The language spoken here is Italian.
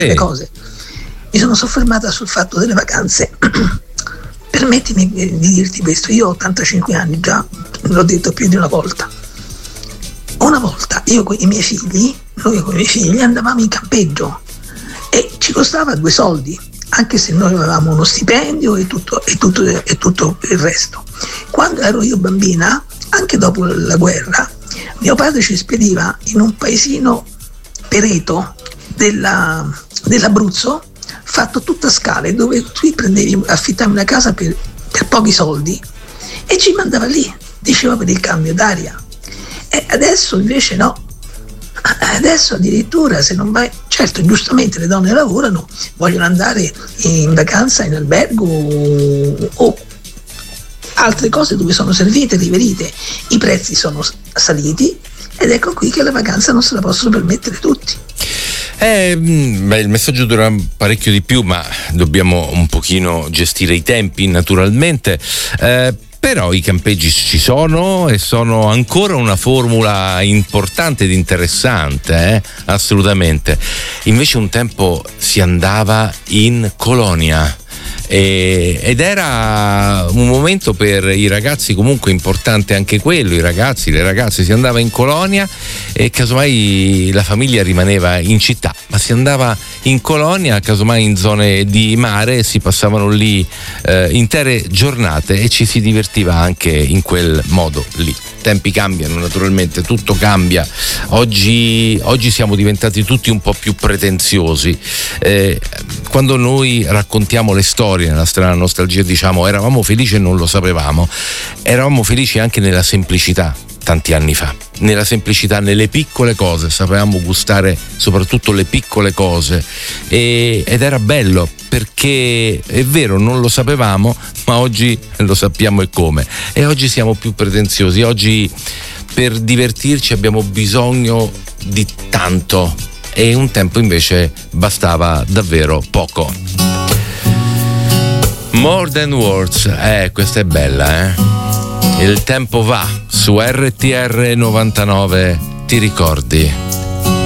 le cose. Mi sono soffermata sul fatto delle vacanze. Permettimi di dirti questo, io ho 85 anni già, l'ho detto più di una volta. Una volta io con i miei figli andavamo in campeggio e ci costava 2 soldi, anche se noi avevamo uno stipendio e tutto il resto. Quando ero io bambina, anche dopo la guerra, mio padre ci spediva in un paesino Pereto dell'Abruzzo, fatto tutto a scale, dove tu affittavi una casa per pochi soldi e ci mandava lì, diceva, per il cambio d'aria. E adesso invece no, adesso addirittura se non vai, certo giustamente le donne lavorano, vogliono andare in vacanza in albergo o altre cose dove sono servite, riverite, i prezzi sono saliti ed ecco qui che la vacanza non se la possono permettere tutti. Il messaggio dura parecchio di più, ma dobbiamo un pochino gestire i tempi naturalmente. Però i campeggi ci sono e sono ancora una formula importante ed interessante, assolutamente. Invece un tempo si andava in colonia ed era un momento per i ragazzi comunque importante anche quello, i ragazzi, le ragazze, si andava in colonia e casomai la famiglia rimaneva in città, ma si andava in colonia, casomai in zone di mare, si passavano lì intere giornate e ci si divertiva anche in quel modo lì. Tempi cambiano naturalmente, tutto cambia. Oggi siamo diventati tutti un po' più pretenziosi. Quando noi raccontiamo le storie nella strana nostalgia, diciamo eravamo felici e non lo sapevamo, eravamo felici anche nella semplicità tanti anni fa, nella semplicità, nelle piccole cose, sapevamo gustare soprattutto le piccole cose ed era bello, perché è vero, non lo sapevamo, ma oggi lo sappiamo e come. E oggi siamo più pretenziosi, oggi per divertirci abbiamo bisogno di tanto e un tempo invece bastava davvero poco. More Than Words, questa è bella, Il tempo va su RTR 99, ti ricordi?